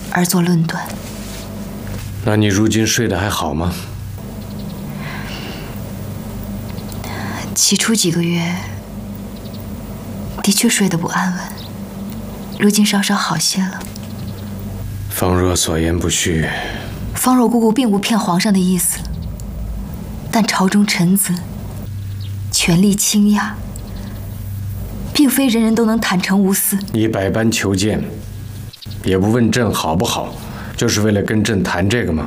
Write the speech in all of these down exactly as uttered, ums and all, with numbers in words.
而作论断。 那你如今睡得还好吗？ 起初几个月的确睡得不安稳，如今稍稍好些了。 方若所言不虚。 方若姑姑并无骗皇上的意思，但朝中臣子权力倾轧，并非人人都能坦诚无私。 你百般求见，也不问朕好不好，就是为了跟朕谈这个吗？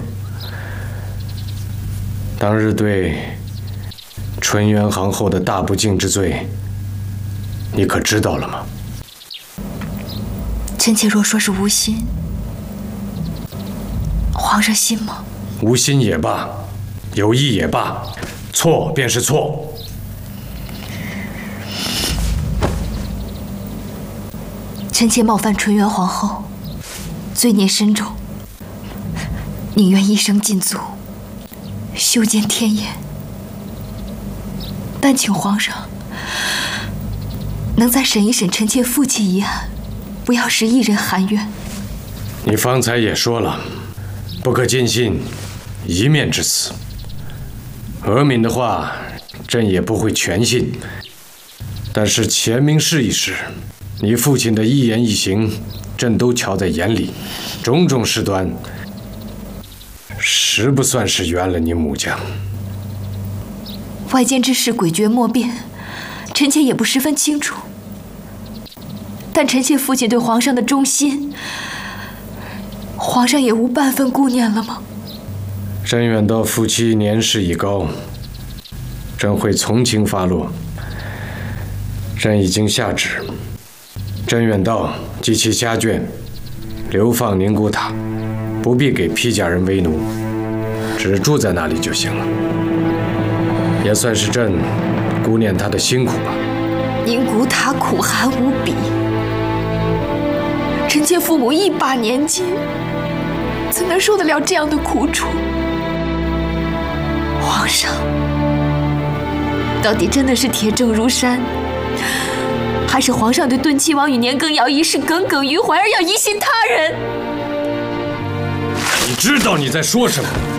当日对纯元皇后的大不敬之罪，你可知道了吗？ 臣妾若说是无心，皇上信吗？ 无心也罢，有意也罢，错便是错。 臣妾冒犯纯元皇后，罪孽深重，宁愿一生禁足，修建天颜。但请皇上能再审一审臣妾父亲一案，不要使一人含冤。 你方才也说了，不可尽信一面之词。额敏的话，朕也不会全信。但是钱明氏一事，你父亲的一言一行，朕都瞧在眼里，种种事端，实不算是冤了你母家。 外间之事诡谲莫辨，臣妾也不十分清楚。但臣妾父亲对皇上的忠心，皇上也无半分顾念了吗？ 甄远道夫妻年事已高，朕会从轻发落。朕已经下旨，甄远道及其家眷流放宁古塔，不必给披甲人为奴，只住在那里就行了。也算是朕顾念他的辛苦吧。 宁古塔苦寒无比，臣妾父母一把年纪，怎能受得了这样的苦楚？皇上，到底真的是铁证如山，还是皇上对敦亲王与年羹尧一事耿耿于怀，而要疑心他人？ 你知道你在说什么？